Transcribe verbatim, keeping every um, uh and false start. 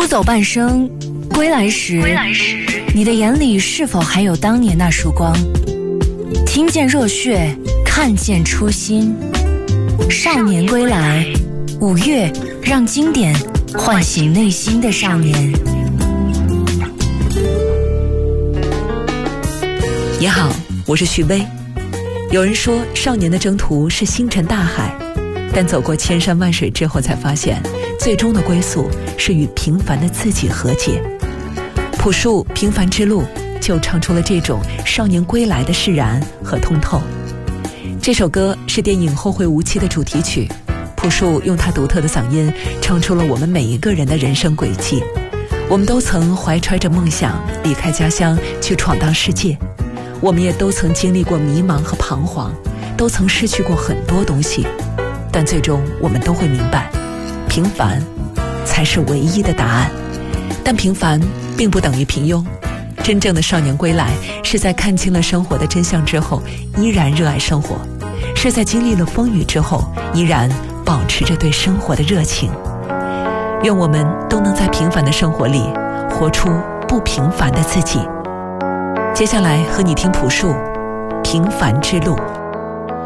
走半生，归来时，归来时，你的眼里是否还有当年那束光？听见热血，看见初心。少年归来，五月让经典唤醒内心的少年。 你好，我是徐薇。有人说，少年的征途是星辰大海，但走过千山万水之后，才发现最终的归宿是与平凡的自己和解。朴树《平凡之路》就唱出了这种少年归来的释然和通透。这首歌是电影《后会无期》的主题曲，朴树用他独特的嗓音唱出了我们每一个人的人生轨迹。我们都曾怀揣着梦想离开家乡去闯荡世界，我们也都曾经历过迷茫和彷徨，都曾失去过很多东西，但最终我们都会明白，平凡才是唯一的答案。但平凡并不等于平庸，真正的少年归来是在看清了生活的真相之后依然热爱生活，是在经历了风雨之后依然保持着对生活的热情。愿我们都能在平凡的生活里活出不平凡的自己。接下来和你听朴树《平凡之路》。